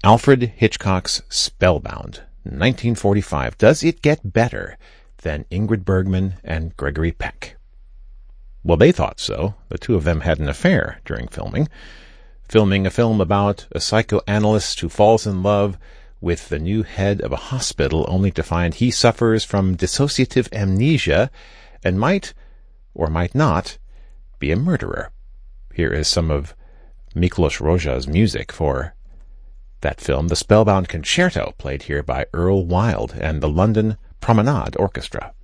Alfred Hitchcock's Spellbound, 1945. Does it get better than Ingrid Bergman and Gregory Peck? Well, they thought so. The two of them had an affair during filming a film about a psychoanalyst who falls in love with the new head of a hospital only to find he suffers from dissociative amnesia and might, or might not, be a murderer. Here is some of Miklos Rozsa's music for that film, the Spellbound Concerto, played here by Earl Wild and the London Promenade Orchestra.